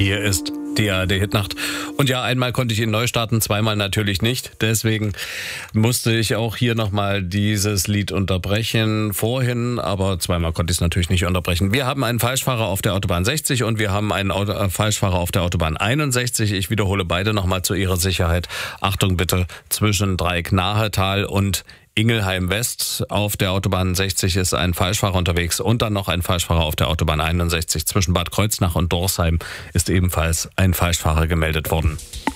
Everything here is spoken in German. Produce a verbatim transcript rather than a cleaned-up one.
Hier ist die A R D-Hitnacht. Und ja, einmal konnte ich ihn neu starten, zweimal natürlich nicht. Deswegen musste ich auch hier nochmal dieses Lied unterbrechen vorhin, aber zweimal konnte ich es natürlich nicht unterbrechen. Wir haben einen Falschfahrer auf der Autobahn sechzig und wir haben einen Auto, äh, Falschfahrer auf der Autobahn einundsechzig. Ich wiederhole beide nochmal zu Ihrer Sicherheit. Achtung bitte, zwischen Dreieck-Nahetal und Ingelheim West auf der Autobahn sechzig ist ein Falschfahrer unterwegs und dann noch ein Falschfahrer auf der Autobahn einundsechzig. Zwischen Bad Kreuznach und Dorsheim ist ebenfalls ein Falschfahrer gemeldet worden.